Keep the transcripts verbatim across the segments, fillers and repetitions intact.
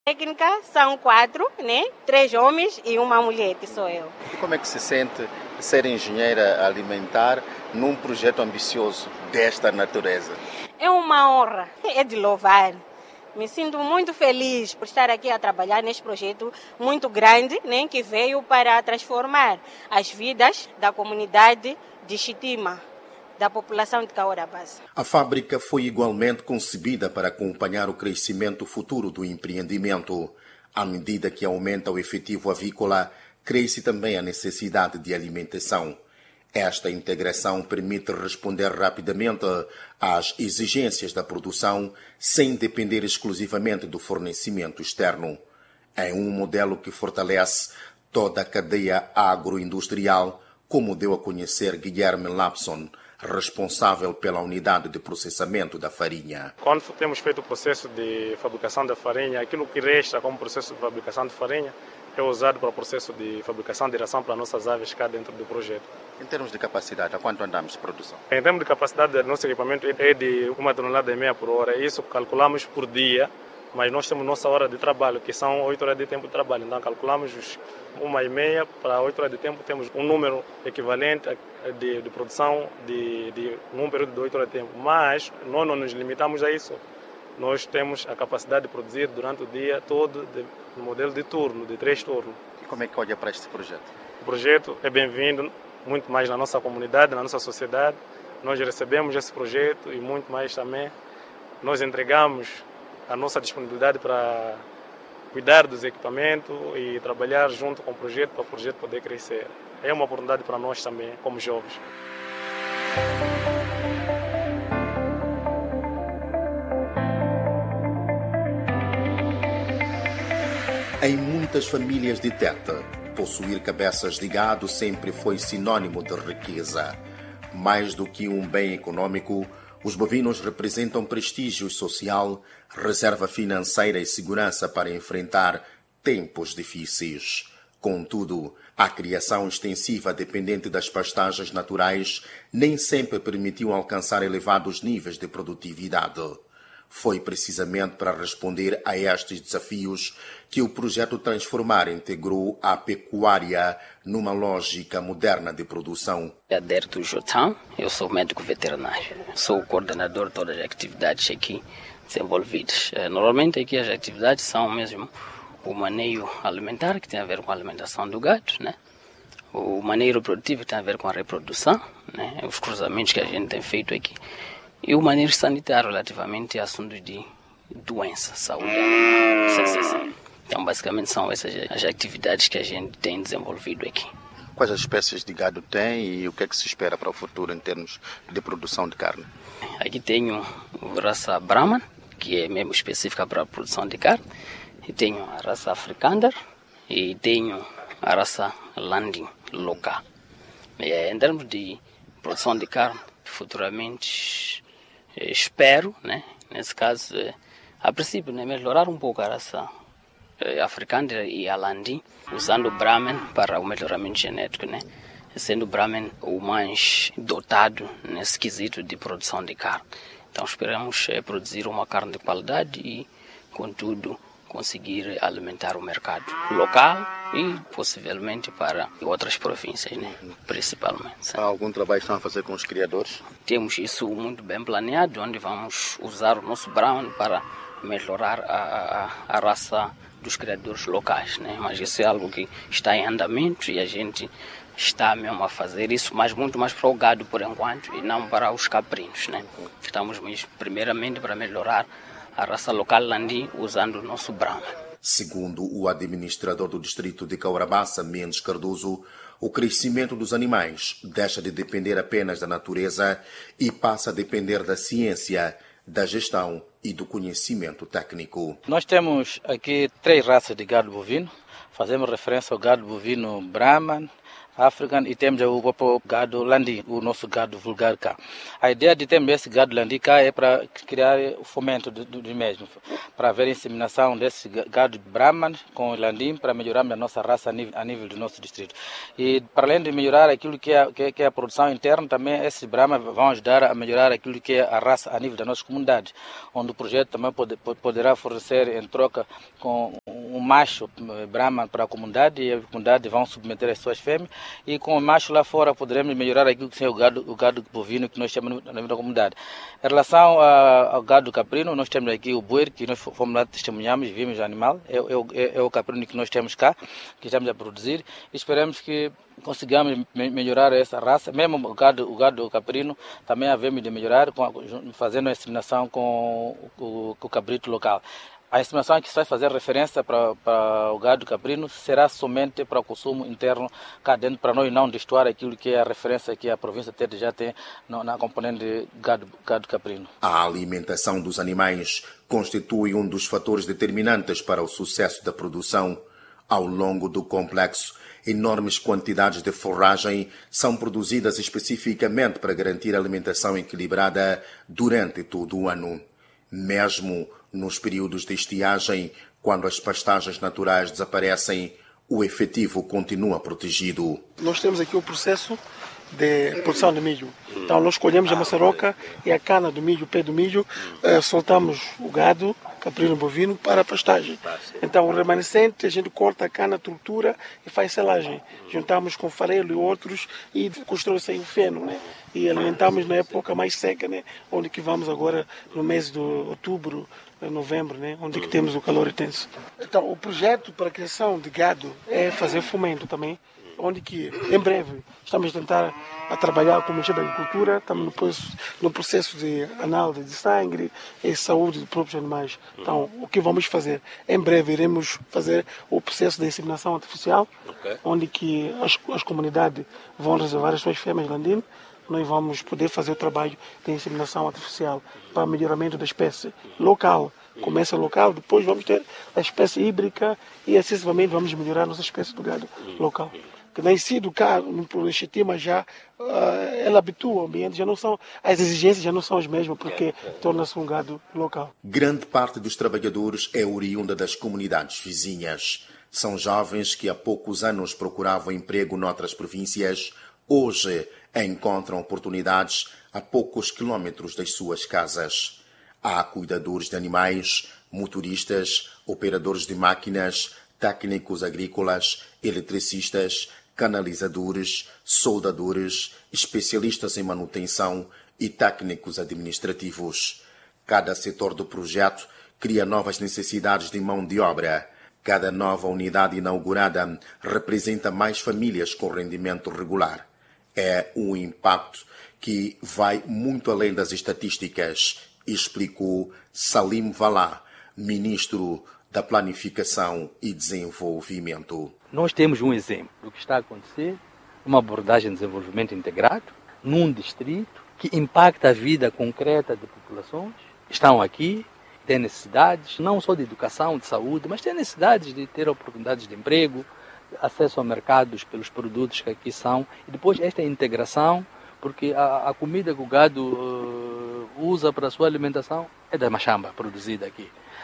Técnica são quatro, né? Três homens e uma mulher, que sou eu. E como é que se sente ser engenheira alimentar num projeto ambicioso desta natureza? É uma honra, é de louvar. Me sinto muito feliz por estar aqui a trabalhar neste projeto muito grande, né, que veio para transformar as vidas da comunidade de Xitima, da população de Kaurabassa. A fábrica foi igualmente concebida para acompanhar o crescimento futuro do empreendimento. À medida que aumenta o efetivo avícola, cresce também a necessidade de alimentação. Esta integração permite responder rapidamente às exigências da produção sem depender exclusivamente do fornecimento externo. É um modelo que fortalece toda a cadeia agroindustrial, como deu a conhecer Guilherme Lapson, responsável pela unidade de processamento da farinha. Quando temos feito o processo de fabricação da farinha, aquilo que resta como processo de fabricação de farinha é usado para o processo de fabricação de ração para nossas aves cá dentro do projeto. Em termos de capacidade, a quanto andamos de produção? Em termos de capacidade, do nosso equipamento é de uma tonelada e meia por hora. Isso calculamos por dia, mas nós temos nossa hora de trabalho, que são oito horas de tempo de trabalho. Então calculamos uma e meia para oito horas de tempo, temos um número equivalente de, de produção de, de num período de oito horas de tempo. Mas nós não nos limitamos a isso. Nós temos a capacidade de produzir durante o dia todo de, no modelo de turno, de três turnos. E como é que olha para este projeto? O projeto é bem-vindo, muito mais na nossa comunidade, na nossa sociedade. Nós recebemos esse projeto e muito mais também. Nós entregamos a nossa disponibilidade para cuidar dos equipamentos e trabalhar junto com o projeto para o projeto poder crescer. É uma oportunidade para nós também, como jovens. Em muitas famílias de Tete, possuir cabeças de gado sempre foi sinônimo de riqueza. Mais do que um bem econômico, os bovinos representam prestígio social, reserva financeira e segurança para enfrentar tempos difíceis. Contudo, a criação extensiva dependente das pastagens naturais nem sempre permitiu alcançar elevados níveis de produtividade. Foi precisamente para responder a estes desafios que o projeto Transformar integrou a pecuária numa lógica moderna de produção. Aderto Jotan, eu sou médico veterinário, sou o coordenador de todas as atividades aqui desenvolvidas. Normalmente aqui as atividades são mesmo o maneio alimentar, que tem a ver com a alimentação do gado, né? O maneio reprodutivo, que tem a ver com a reprodução, né? Os cruzamentos que a gente tem feito aqui. E o manejo sanitário relativamente a assuntos de doença, saúde. Então, basicamente, são essas as atividades que a gente tem desenvolvido aqui. Quais as espécies de gado tem e o que é que se espera para o futuro em termos de produção de carne? Aqui tenho a raça Brahman, que é mesmo específica para a produção de carne. E tenho a raça Afrikaner e tenho a raça Landim local. E, em termos de produção de carne, futuramente espero, né, nesse caso, a princípio, né, melhorar um pouco a raça africana e a Landim, usando o Brahman para o melhoramento genético, né, sendo o Brahman o mais dotado nesse quesito de produção de carne. Então esperamos é, produzir uma carne de qualidade e, contudo, conseguir alimentar o mercado local e possivelmente para outras províncias, né? Principalmente. Há algum trabalho que estão a fazer com os criadores? Temos isso muito bem planeado, onde vamos usar o nosso Brown para melhorar a, a, a raça dos criadores locais, né? Mas isso é algo que está em andamento e a gente está mesmo a fazer isso, mas muito mais para o gado por enquanto e não para os caprinos, né? Estamos primeiramente para melhorar a raça local Landim usando o nosso Brahma. Segundo o administrador do distrito de Kaurabassa, Mendes Cardoso, o crescimento dos animais deixa de depender apenas da natureza e passa a depender da ciência, da gestão e do conhecimento técnico. Nós temos aqui três raças de gado bovino. Fazemos referência ao gado bovino Brahman, African e temos o próprio gado Landim, o nosso gado vulgar cá. A ideia de ter esse gado Landim cá é para criar o fomento do, do, do mesmo, para haver inseminação desse gado Brahman com o Landim para melhorar a nossa raça a nível, a nível do nosso distrito. E para além de melhorar aquilo que é, que é, que é a produção interna, também esses Brahman vão ajudar a melhorar aquilo que é a raça a nível da nossa comunidade, onde o projeto também pode, poderá fornecer em troca com um macho Brahman para a comunidade e a comunidade vão submeter as suas fêmeas e com o macho lá fora poderemos melhorar aquilo que é o gado, o gado bovino que nós chamamos na da comunidade. Em relação a, ao gado caprino, nós temos aqui o boi que nós fomos lá, testemunhamos, vimos o animal, é, é, é o caprino que nós temos cá, que estamos a produzir e esperamos que consigamos melhorar essa raça, mesmo o gado, o gado caprino também havemos de melhorar com, fazendo a inseminação com o, com o cabrito local. A estimação que se vai fazer referência para, para o gado caprino será somente para o consumo interno cá dentro, para nós não destoar aquilo que é a referência que a província Tete já tem na, na componente de gado, gado caprino. A alimentação dos animais constitui um dos fatores determinantes para o sucesso da produção. Ao longo do complexo, enormes quantidades de forragem são produzidas especificamente para garantir a alimentação equilibrada durante todo o ano. Mesmo nos períodos de estiagem, quando as pastagens naturais desaparecem, o efetivo continua protegido. Nós temos aqui o processo de produção de milho. Então nós colhemos a maçaroca e a cana do milho, o pé do milho, eh, soltamos o gado, caprino bovino, para a pastagem. Então o remanescente a gente corta a cana, tritura e faz selagem. Juntamos com farelo e outros e constrói-se o feno, né? E alimentamos na época mais seca, né? Onde que vamos agora no mês de outubro, novembro, né? Onde que temos o calor intenso. Então o projeto para a criação de gado é fazer fomento também, onde que, em breve, estamos a tentar a trabalhar com o Ministério da Agricultura, estamos no processo, no processo de análise de sangue e saúde dos próprios animais. Então, o que vamos fazer? Em breve iremos fazer o processo de inseminação artificial, okay. Onde que as, as comunidades vão reservar as suas fêmeas landinas, nós vamos poder fazer o trabalho de inseminação artificial para melhoramento da espécie local. Começa local, depois vamos ter a espécie híbrida e, excessivamente, vamos melhorar a nossa espécie do gado local. Que nascido cá no Enxetima já uh, ela habitua o ambiente, já não são, as exigências já não são as mesmas porque torna-se um gado local. Grande parte dos trabalhadores é oriunda das comunidades vizinhas. São jovens que há poucos anos procuravam emprego noutras províncias, hoje encontram oportunidades a poucos quilómetros das suas casas. Há cuidadores de animais, motoristas, operadores de máquinas, técnicos agrícolas, eletricistas, canalizadores, soldadores, especialistas em manutenção e técnicos administrativos. Cada setor do projeto cria novas necessidades de mão de obra. Cada nova unidade inaugurada representa mais famílias com rendimento regular. É um impacto que vai muito além das estatísticas, explicou Salim Valá, ministro da Planificação e Desenvolvimento. Nós temos um exemplo do que está a acontecer, uma abordagem de desenvolvimento integrado, num distrito que impacta a vida concreta de populações. Estão aqui, têm necessidades, não só de educação, de saúde, mas têm necessidades de ter oportunidades de emprego, acesso a mercados pelos produtos que aqui são. E depois esta integração, porque a, a comida que o gado uh, usa para a sua alimentação é da machamba produzida aqui.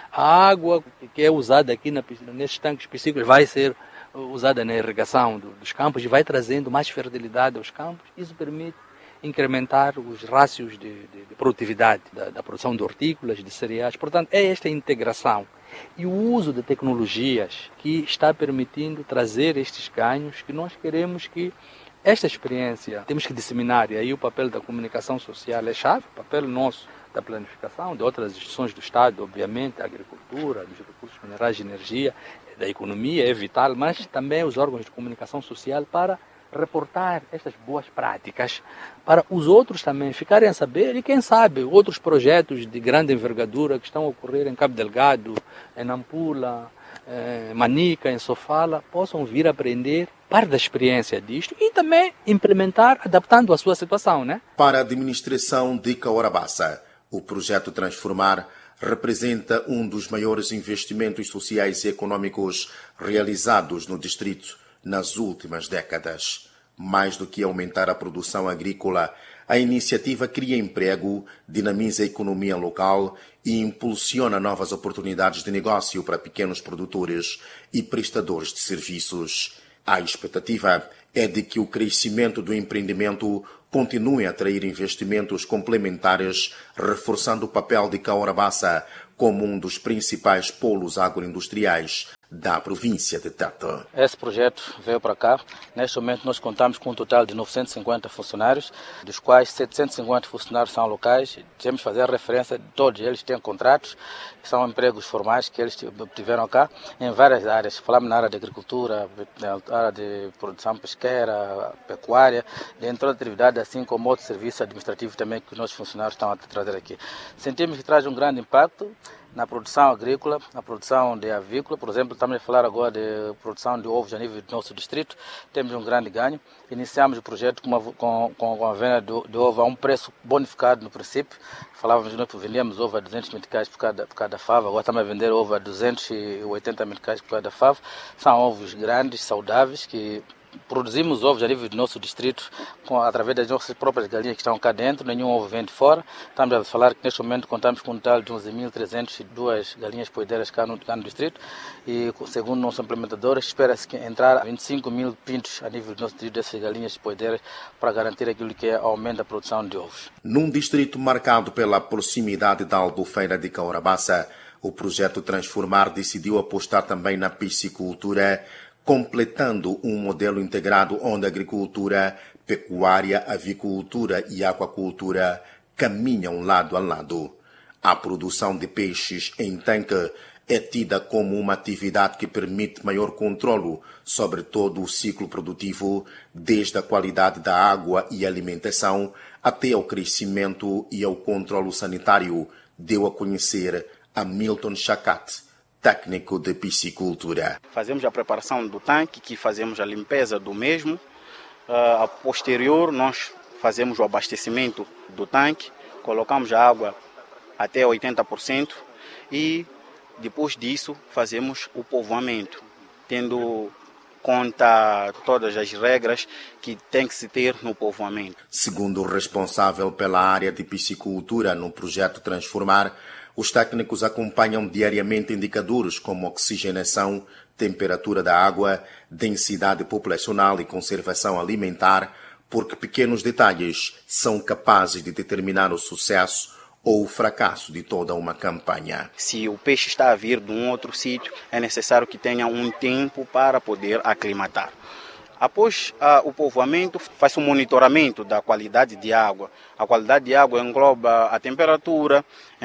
A água que é usada aqui na, nesses tanques piscícolas vai ser usada na irrigação do, dos campos e vai trazendo mais fertilidade aos campos. Isso permite incrementar os rácios de, de, de produtividade da, da produção de hortícolas, de cereais. Portanto, é esta integração e o uso de tecnologias que está permitindo trazer estes ganhos que nós queremos que esta experiência temos que disseminar. E aí o papel da comunicação social é chave, o papel nosso da planificação, de outras instituições do Estado, obviamente, a agricultura, dos recursos minerais de energia, da economia é vital, mas também os órgãos de comunicação social para reportar estas boas práticas, para os outros também ficarem a saber e, quem sabe, outros projetos de grande envergadura que estão a ocorrer em Cabo Delgado, em Nampula, em Manica, em Sofala, possam vir aprender parte da experiência disto e também implementar, adaptando a sua situação, né? Para a administração de Caorabassa, o projeto Transformar representa um dos maiores investimentos sociais e econômicos realizados no distrito nas últimas décadas. Mais do que aumentar a produção agrícola, a iniciativa cria emprego, dinamiza a economia local e impulsiona novas oportunidades de negócio para pequenos produtores e prestadores de serviços. A expectativa é de que o crescimento do empreendimento continue a atrair investimentos complementares, reforçando o papel de Caorabassa como um dos principais polos agroindustriais da província de Tete. Esse projeto veio para cá. Neste momento nós contamos com um total de novecentos e cinquenta funcionários, dos quais setecentos e cinquenta funcionários são locais. Temos que fazer a referência de todos eles têm contratos, são empregos formais que eles tiveram cá em várias áreas. Falamos na área de agricultura, na área de produção pesqueira, pecuária, dentre outras atividades, assim como outros serviços administrativos também que os nossos funcionários estão a trazer aqui. Sentimos que traz um grande impacto na produção agrícola, na produção de avícola. Por exemplo, estamos a falar agora de produção de ovos a nível do nosso distrito. Temos um grande ganho. Iniciamos o projeto com, uma, com, com a venda de, de ovo a um preço bonificado no princípio. Falávamos que vendíamos ovo a duzentos meticais por cada, por cada fava. Agora estamos a vender ovo a duzentos e oitenta meticais por cada fava. São ovos grandes, saudáveis, que produzimos ovos a nível do nosso distrito com, através das nossas próprias galinhas que estão cá dentro, nenhum ovo vem de fora. Estamos a falar que neste momento contamos com um total de onze mil trezentas e duas galinhas poedeiras cá no, cá no distrito e, segundo nosso implementador, espera-se que entrar vinte e cinco mil pintos a nível do nosso distrito dessas galinhas poedeiras para garantir aquilo que é o aumento da produção de ovos. Num distrito marcado pela proximidade da Albufeira de Caurabaça, o projeto Transformar decidiu apostar também na piscicultura, completando um modelo integrado onde a agricultura, pecuária, avicultura e aquacultura caminham lado a lado. A produção de peixes em tanque é tida como uma atividade que permite maior controlo sobre todo o ciclo produtivo, desde a qualidade da água e alimentação até ao crescimento e ao controlo sanitário, deu a conhecer Hamilton Chacat, técnico de piscicultura. Fazemos a preparação do tanque, que fazemos a limpeza do mesmo. Uh, a posterior, nós fazemos o abastecimento do tanque, colocamos a água até oitenta por cento e depois disso fazemos o povoamento, tendo conta todas as regras que tem que se ter no povoamento. Segundo o responsável pela área de piscicultura no projeto Transformar, os técnicos acompanham diariamente indicadores como oxigenação, temperatura da água, densidade populacional e conservação alimentar, porque pequenos detalhes são capazes de determinar o sucesso ou o fracasso de toda uma campanha. Se o peixe está a vir de um outro sítio, é necessário que tenha um tempo para poder aclimatar. Após uh, o povoamento, faz um monitoramento da qualidade de água. A qualidade de água engloba a temperatura,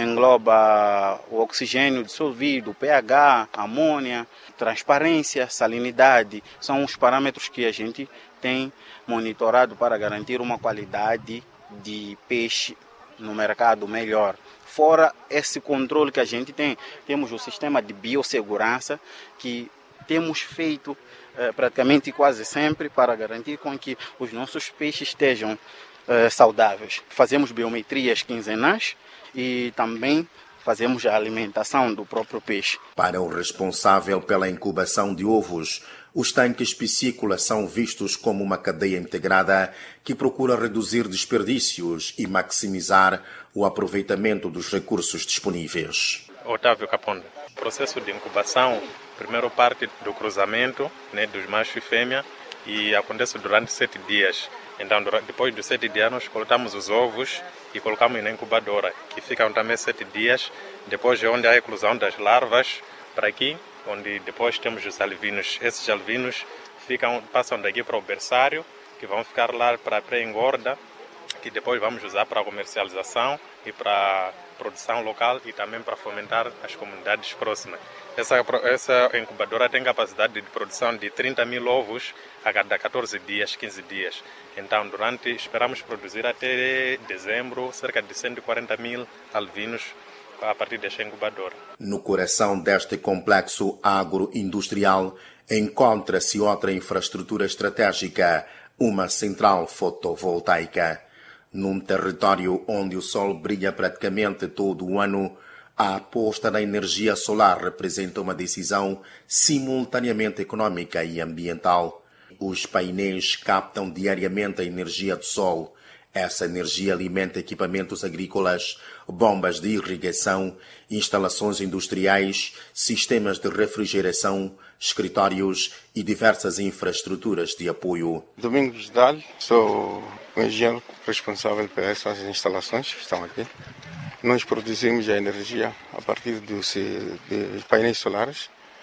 engloba o oxigênio dissolvido, o pH, amônia, transparência, salinidade. São os parâmetros que a gente tem monitorado para garantir uma qualidade de peixe no mercado melhor. Fora esse controle que a gente tem, temos o sistema de biossegurança que temos feito eh, praticamente quase sempre para garantir com que os nossos peixes estejam eh, saudáveis. Fazemos biometrias quinzenais e também fazemos a alimentação do próprio peixe. Para o responsável pela incubação de ovos, os tanques piscícolas são vistos como uma cadeia integrada que procura reduzir desperdícios e maximizar o aproveitamento dos recursos disponíveis. Otávio Caponda. O processo de incubação, primeiro parte do cruzamento, né, dos machos e fêmea, e acontece durante sete dias. Então, depois dos sete dias, nós colocamos os ovos e colocamos na incubadora, que ficam também sete dias. Depois é onde há a eclosão das larvas, para aqui, onde depois temos os alvinos. Esses alvinos ficam, passam daqui para o berçário, que vão ficar lá para a pré-engorda, que depois vamos usar para a comercialização e para a produção local e também para fomentar as comunidades próximas. Essa, essa incubadora tem capacidade de produção de trinta mil ovos a cada catorze dias, quinze dias. Então, durante, esperamos produzir até dezembro cerca de cento e quarenta mil alvinos a partir desta incubadora. No coração deste complexo agroindustrial encontra-se outra infraestrutura estratégica, uma central fotovoltaica. Num território onde o sol brilha praticamente todo o ano, a aposta na energia solar representa uma decisão simultaneamente econômica e ambiental. Os painéis captam diariamente a energia do sol. Essa energia alimenta equipamentos agrícolas, bombas de irrigação, instalações industriais, sistemas de refrigeração, escritórios e diversas infraestruturas de apoio. Domingos Dal, sou o engenheiro responsável por essas instalações que estão aqui. Nós produzimos a energia a partir dos, dos painéis solares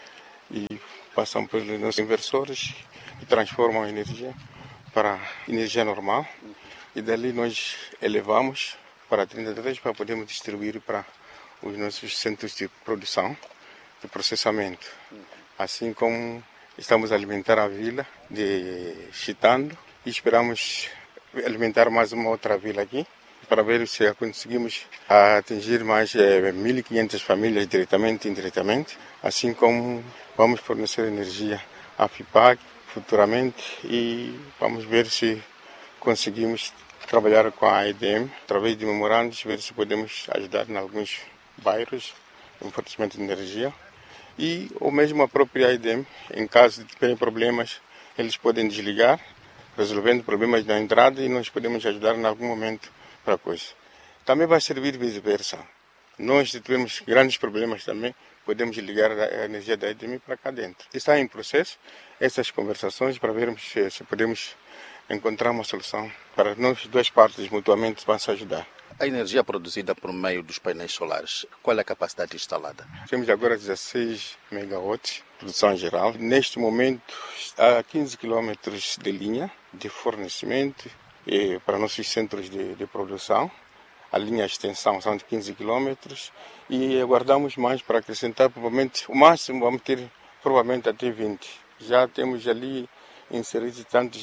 e passam pelos nossos inversores e transformam a energia para energia normal. E dali nós elevamos para trinta e três para podermos distribuir para os nossos centros de produção e processamento. Assim como estamos a alimentar a vila de Chitando e esperamos alimentar mais uma outra vila aqui para ver se conseguimos atingir mais eh, mil e quinhentas famílias diretamente e indiretamente, assim como vamos fornecer energia à FIPAG futuramente e vamos ver se conseguimos trabalhar com a E D M através de memorandos, ver se podemos ajudar em alguns bairros em fornecimento de energia. E ou mesmo a própria E D M, em caso de terem problemas, eles podem desligar, resolvendo problemas na entrada e nós podemos ajudar em algum momento para a coisa. Também vai servir vice-versa. Nós, se tivermos grandes problemas também, podemos ligar a energia da E D M para cá dentro. Está em processo essas conversações para vermos se, se podemos encontrar uma solução para nós, duas partes mutuamente vão se ajudar. A energia produzida por meio dos painéis solares, qual é a capacidade instalada? Temos agora dezesseis megawatts, produção geral. Neste momento, há quinze quilômetros de linha de fornecimento e para nossos centros de, de produção. A linha de extensão são de quinze quilômetros e aguardamos mais para acrescentar, provavelmente, o máximo vamos ter provavelmente até vinte. Já temos ali inseridos tantos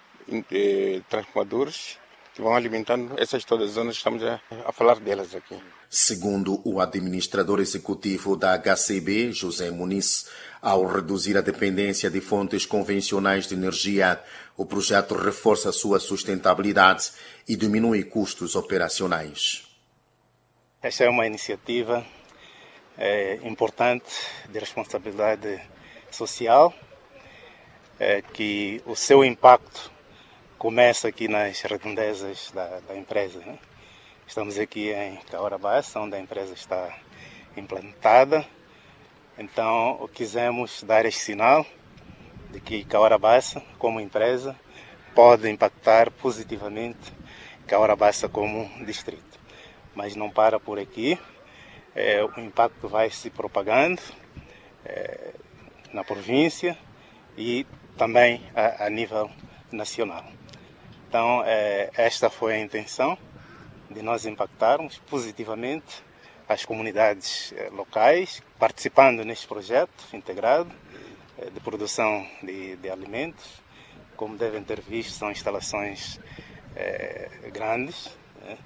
eh, transformadores que vão alimentando essas todas as zonas, estamos a, a falar delas aqui. Segundo o administrador executivo da H C B, José Muniz, ao reduzir a dependência de fontes convencionais de energia, o projeto reforça a sua sustentabilidade e diminui custos operacionais. Esta é uma iniciativa é, importante de responsabilidade social, é, que o seu impacto começa aqui nas redondezas da, da empresa, né? Estamos aqui em Cahora Bassa, onde a empresa está implantada. Então, quisemos dar este sinal de que Cahora Bassa, como empresa, pode impactar positivamente Cahora Bassa como distrito. Mas não para por aqui. É, o impacto vai se propagando é, na província e também a, a nível nacional. Então, é, esta foi a intenção de nós impactarmos positivamente as comunidades é, locais, participando neste projeto integrado é, de produção de, de alimentos. Como devem ter visto, são instalações é, grandes, né?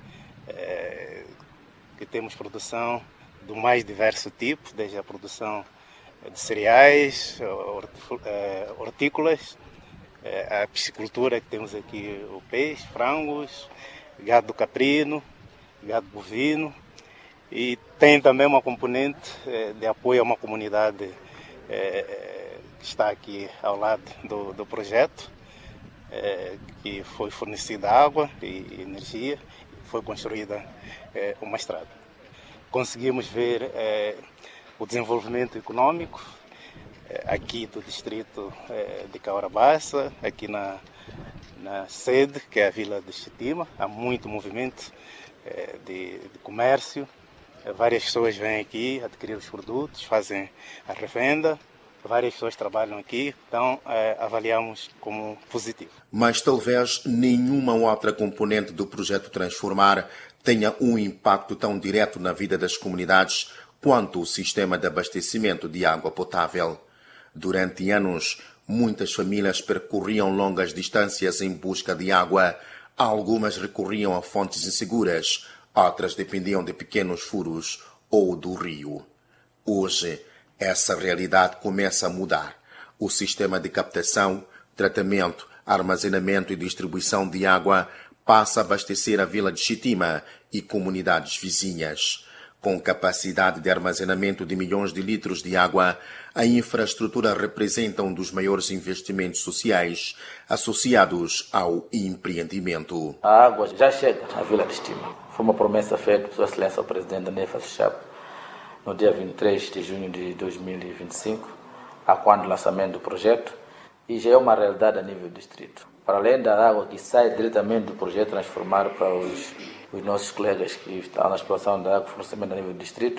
é, que temos produção do mais diverso tipo, desde a produção de cereais, hortícolas, a piscicultura, que temos aqui o peixe, frangos, gado caprino, gado bovino, e tem também uma componente de apoio a uma comunidade que está aqui ao lado do, do projeto, que foi fornecida água e energia, foi construída uma estrada. Conseguimos ver o desenvolvimento econômico aqui do distrito de Cahora Bassa, aqui na, na sede, que é a Vila de Chitima. Há muito movimento de, de comércio. Várias pessoas vêm aqui adquirir os produtos, fazem a revenda. Várias pessoas trabalham aqui, então avaliamos como positivo. Mas talvez nenhuma outra componente do projeto Transformar tenha um impacto tão direto na vida das comunidades quanto o sistema de abastecimento de água potável. Durante anos, muitas famílias percorriam longas distâncias em busca de água. Algumas recorriam a fontes inseguras, outras dependiam de pequenos furos ou do rio. Hoje, essa realidade começa a mudar. O sistema de captação, tratamento, armazenamento e distribuição de água passa a abastecer a vila de Chitima e comunidades vizinhas. Com capacidade de armazenamento de milhões de litros de água, a infraestrutura representa um dos maiores investimentos sociais associados ao empreendimento. A água já chega à Vila de Chitima. Foi uma promessa feita por Sua Excelência o Presidente Nefa Chapo no dia vinte e três de junho de dois mil e vinte e cinco, a quando do lançamento do projeto, e já é uma realidade a nível do distrito. Para além da água que sai diretamente do projeto Transformar para os, os nossos colegas que estão na exploração da água e fornecimento a nível do distrito,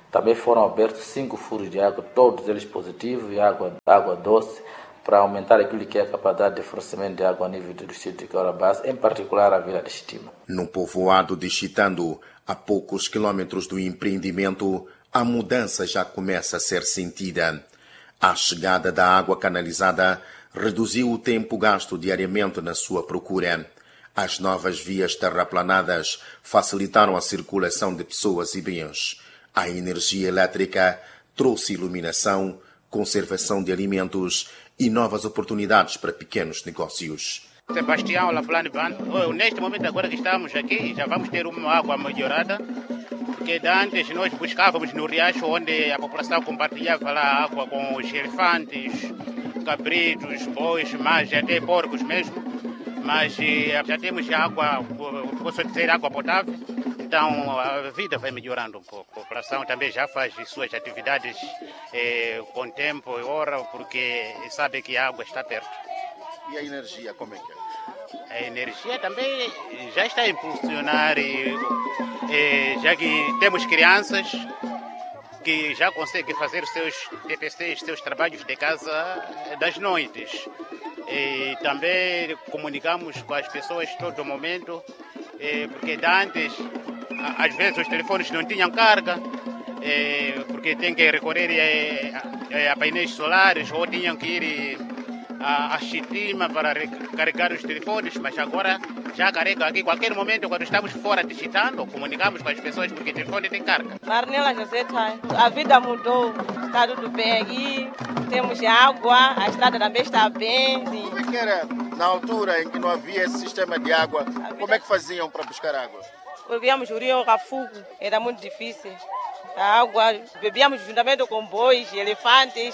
Também foram abertos cinco furos de água, todos eles positivos, e água, água doce, para aumentar aquilo que é a capacidade de fornecimento de água a nível do distrito de Caurabás, em particular a vila de Xitima. No povoado de Xitando, a poucos quilômetros do empreendimento, a mudança já começa a ser sentida. A chegada da água canalizada reduziu o tempo gasto diariamente na sua procura. As novas vias terraplanadas facilitaram a circulação de pessoas e bens. A energia elétrica trouxe iluminação, conservação de alimentos e novas oportunidades para pequenos negócios. Sebastião Laplane Band, neste momento agora que estamos aqui, já vamos ter uma água melhorada, porque antes nós buscávamos no riacho onde a população compartilhava lá a água com os elefantes, cabritos, bois, mas até porcos mesmo, mas já temos água, posso dizer, água potável, então a vida vai melhorando um pouco. A população também já faz suas atividades eh, com tempo e hora, porque sabe que a água está perto. E a energia, como é que é? A energia também já está a impulsionar, e, e, já que temos crianças que já conseguem fazer os seus T P Cs, seus trabalhos de casa das noites. E também comunicamos com as pessoas todo momento, e, porque antes, às vezes, os telefones não tinham carga, e, porque tem que recorrer a, a painéis solares, ou tinham que ir a, a Xitima para carregar os telefones, mas agora já carrega aqui. Qualquer momento, quando estamos fora de Xitando, comunicamos com as pessoas porque o telefone tem carga. Marnela José Thay, a vida mudou, está tudo bem aqui, temos água, a estrada também está bem. Sim. Como é que era na altura em que não havia esse sistema de água? Como é que faziam para buscar água? Bebíamos o rio Rafugo, era muito difícil. A água, bebíamos juntamente com bois, elefantes,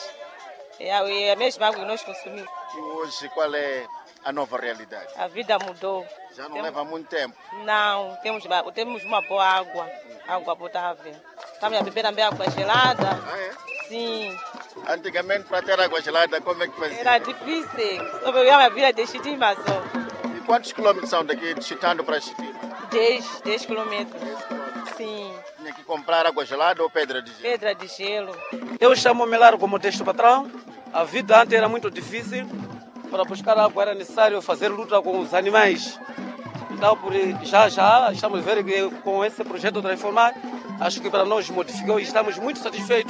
é a mesma água que nós consumimos. E hoje, qual é a nova realidade? A vida mudou. Já não Tem... leva muito tempo? Não, temos, temos uma boa água, água potável. Estamos a beber também água gelada. Ah, é? Sim. Antigamente, para ter água gelada, como é que fazia? Era difícil. Só bebíamos a vila de Xitima só. E quantos quilômetros são daqui de Xitando para Xitima? dez, dez quilômetros. Sim. Tinha que comprar água gelada ou pedra de gelo? Pedra de gelo. Eu chamo Melaro como texto patrão. A vida antes era muito difícil. Para buscar água era necessário fazer luta com os animais. Então, por, já já estamos vendo que com esse projeto Transformar, acho que para nós modificou e estamos muito satisfeitos.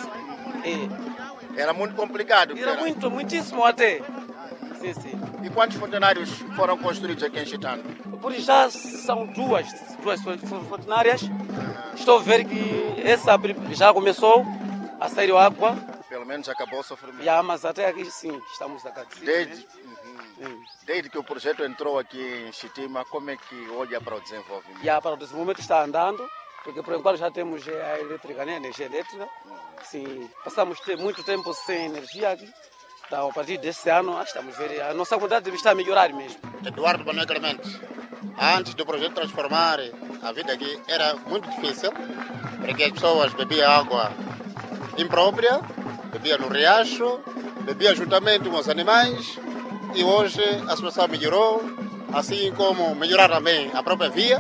E era muito complicado? Era, era muito, muitíssimo até. Sim, sim. E quantos fontenários foram construídos aqui em Xitando? Por já são duas, duas fontenárias. Estou a ver que essa já começou a sair água. Pelo menos acabou o sofrimento. Já, mas até aqui sim, estamos agradecidos. Desde, uhum. Desde que o projeto entrou aqui em Xitima, como é que olha para o desenvolvimento? Já, para o desenvolvimento está andando, porque por enquanto já temos a elétrica, né? A energia elétrica. Uhum. Sim, passamos ter muito tempo sem energia aqui. Então, a partir deste ano, estamos a ver a nossa quantidade está a melhorar mesmo. Eduardo Manuel Clemente, antes do projeto Transformar, a vida aqui era muito difícil, porque as pessoas bebiam água imprópria, bebiam no riacho, bebiam juntamente com os animais, e hoje a situação melhorou, assim como melhorar também a própria via,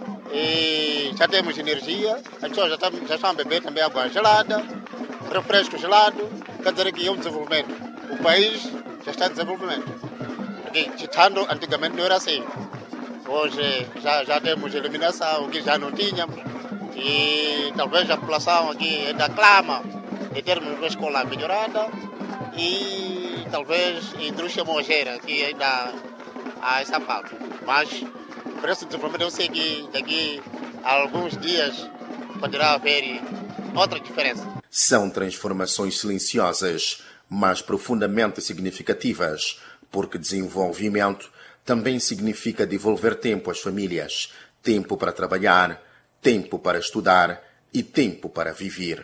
e já temos energia, as pessoas já estão, já estão a beber também água gelada, refresco gelado, quer dizer que é um desenvolvimento. O país já está em desenvolvimento. Porque Xitando antigamente não era assim. Hoje já, já temos iluminação, o que já não tínhamos. E talvez a população aqui ainda clama em termos de uma escola melhorada. E talvez a indústria mojeira, que ainda há essa falta. Mas por esse desenvolvimento eu sei que daqui a alguns dias poderá haver outra diferença. São transformações silenciosas, mas profundamente significativas, porque desenvolvimento também significa devolver tempo às famílias, tempo para trabalhar, tempo para estudar e tempo para viver.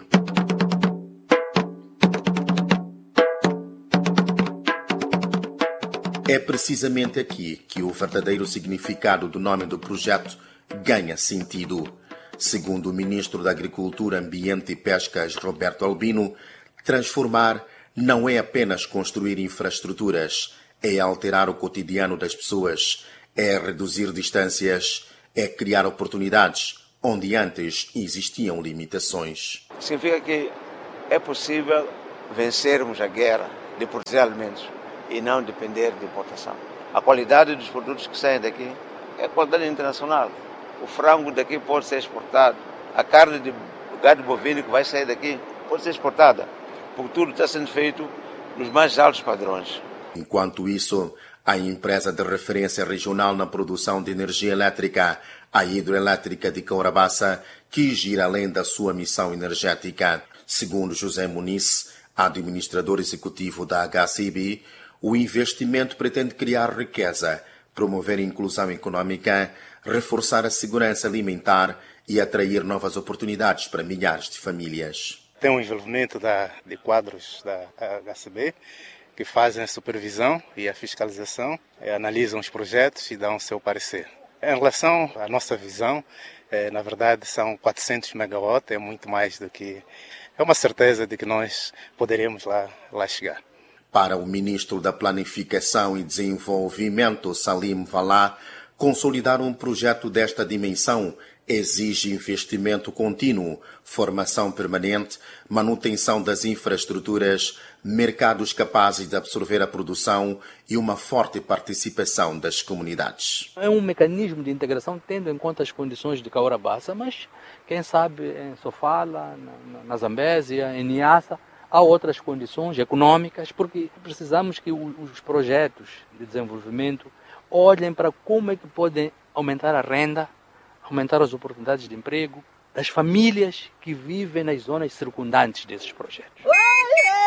É precisamente aqui que o verdadeiro significado do nome do projeto ganha sentido. Segundo o ministro da Agricultura, Ambiente e Pescas, Roberto Albino, transformar não é apenas construir infraestruturas, é alterar o cotidiano das pessoas, é reduzir distâncias, é criar oportunidades onde antes existiam limitações. Significa que é possível vencermos a guerra de produzir alimentos e não depender de importação. A qualidade dos produtos que saem daqui é qualidade internacional. O frango daqui pode ser exportado. A carne de gado bovino que vai sair daqui pode ser exportada. Porque tudo está sendo feito nos mais altos padrões. Enquanto isso, a empresa de referência regional na produção de energia elétrica, a hidroelétrica de Caurabaça, quis ir além da sua missão energética. Segundo José Muniz, administrador executivo da H C I B, o investimento pretende criar riqueza, promover a inclusão econômica, reforçar a segurança alimentar e atrair novas oportunidades para milhares de famílias. Tem um envolvimento da, de quadros da H C B que fazem a supervisão e a fiscalização, eh, analisam os projetos e dão o seu parecer. Em relação à nossa visão, eh, na verdade são quatrocentos megawatts, é muito mais do que... É uma certeza de que nós poderemos lá, lá chegar. Para o ministro da Planificação e Desenvolvimento, Salim Valá, consolidar um projeto desta dimensão exige investimento contínuo, formação permanente, manutenção das infraestruturas, mercados capazes de absorver a produção e uma forte participação das comunidades. É um mecanismo de integração tendo em conta as condições de Caurabaça, mas quem sabe em Sofala, na, na Zambésia, em Niassa, há outras condições econômicas, porque precisamos que os projetos de desenvolvimento olhem para como é que podem aumentar a renda, aumentar as oportunidades de emprego das famílias que vivem nas zonas circundantes desses projetos.